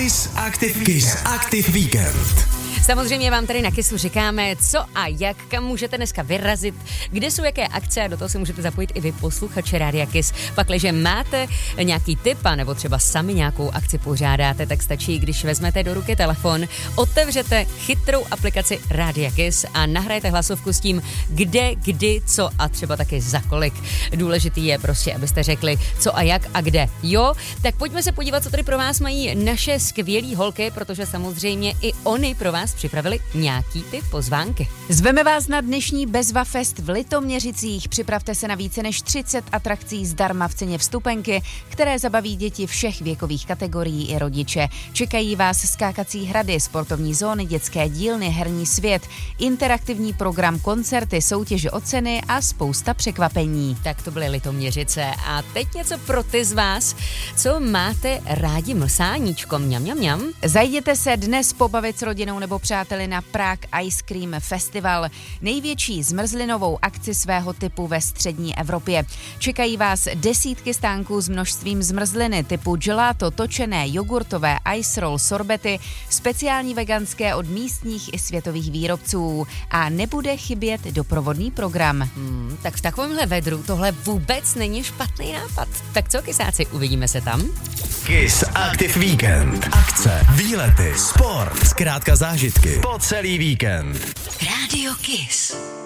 Kiss Active Weekend. Samozřejmě vám tady na Kissu říkáme, co a jak, kam můžete dneska vyrazit, kde jsou jaké akce a do toho se můžete zapojit i vy, posluchači Rádia Kiss. Pakliže máte nějaký tip a nebo třeba sami nějakou akci pořádáte, tak stačí, když vezmete do ruky telefon, otevřete chytrou aplikaci Rádia Kiss a nahrajete hlasovku s tím, kde, kdy, co a třeba taky za kolik. Důležitý je prostě, abyste řekli, co a jak a kde. Jo, tak pojďme se podívat, co tady pro vás mají naše skvělý holky, protože samozřejmě i oni pro vás připravili nějaký ty pozvánky. Zveme vás na dnešní Bezva Fest v Litoměřicích. Připravte se na více než 30 atrakcí zdarma v ceně vstupenky, které zabaví děti všech věkových kategorií i rodiče. Čekají vás skákací hrady, sportovní zóny, dětské dílny, herní svět, interaktivní program, koncerty, soutěže o ceny a spousta překvapení. Tak to byly Litoměřice a teď něco pro ty z vás, co máte rádi mlsáníčko. Mňam, mňam, mňam. Zajděte se dnes pobavit s rodinou nebo přáteli na Prague Ice Cream Festival, největší zmrzlinovou akci svého typu ve střední Evropě. Čekají vás desítky stánků s množstvím zmrzliny typu gelato, točené, jogurtové, ice roll, sorbety, speciální veganské od místních i světových výrobců. A nebude chybět doprovodný program. Tak v takovémhle vedru tohle vůbec není špatný nápad. Tak co, kysáci, uvidíme se tam? Kiss Active Weekend. Akce, výlety, sport, zkrátka zážitky po celý víkend. Rádio Kiss.